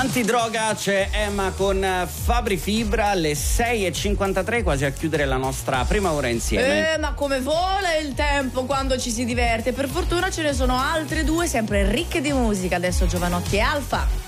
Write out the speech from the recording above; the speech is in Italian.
Antidroga, c'è Emma con Fabri Fibra alle 6:53, quasi a chiudere la nostra prima ora insieme. Ma come vola il tempo quando ci si diverte. Per fortuna ce ne sono altre due sempre ricche di musica. Adesso Giovanotti e Alfa.